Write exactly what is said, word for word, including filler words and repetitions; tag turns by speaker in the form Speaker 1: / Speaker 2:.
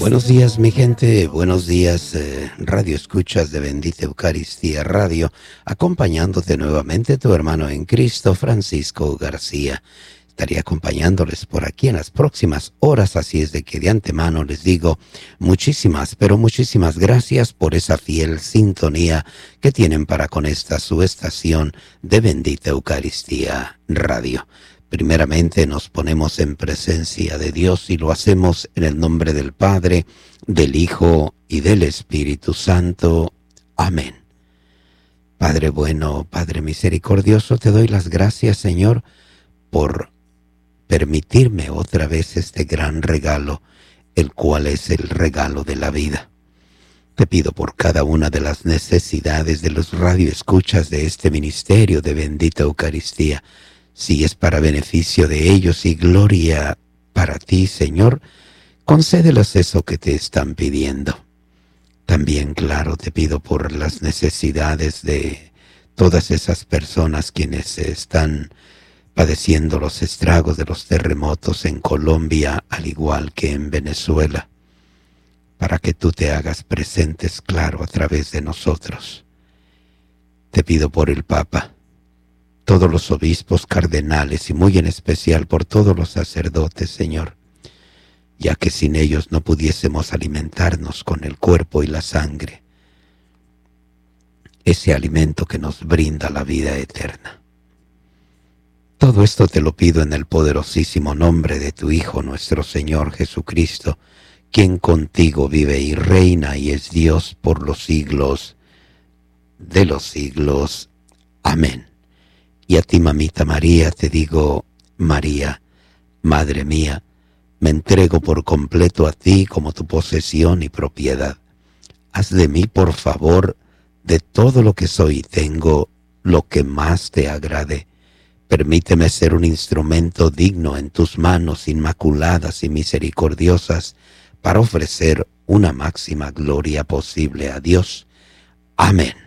Speaker 1: Buenos días, mi gente, buenos días, eh, Radio Escuchas de Bendita Eucaristía Radio, acompañándote nuevamente tu hermano en Cristo, Francisco García. Estaré acompañándoles por aquí en las próximas horas, así es de que de antemano les digo muchísimas, pero muchísimas gracias por esa fiel sintonía que tienen para con esta su estación de Bendita Eucaristía Radio. Primeramente nos ponemos en presencia de Dios y lo hacemos en el nombre del Padre, del Hijo y del Espíritu Santo. Amén. Padre bueno, Padre misericordioso, te doy las gracias, Señor, por permitirme otra vez este gran regalo, el cual es el regalo de la vida. Te pido por cada una de las necesidades de los radioescuchas de este ministerio de Bendita Eucaristía. Si es para beneficio de ellos y gloria para ti, Señor, concédeles eso que te están pidiendo. También, claro, te pido por las necesidades de todas esas personas quienes están padeciendo los estragos de los terremotos en Colombia, al igual que en Venezuela, para que tú te hagas presentes, claro, a través de nosotros. Te pido por el Papa, todos los obispos, cardenales y muy en especial por todos los sacerdotes, Señor, ya que sin ellos no pudiésemos alimentarnos con el cuerpo y la sangre, ese alimento que nos brinda la vida eterna. Todo esto te lo pido en el poderosísimo nombre de tu Hijo, nuestro Señor Jesucristo, quien contigo vive y reina y es Dios por los siglos de los siglos. Amén. Y a ti, mamita María, te digo, María, Madre mía, me entrego por completo a ti como tu posesión y propiedad. Haz de mí, por favor, de todo lo que soy y tengo, lo que más te agrade. Permíteme ser un instrumento digno en tus manos inmaculadas y misericordiosas para ofrecer una máxima gloria posible a Dios. Amén.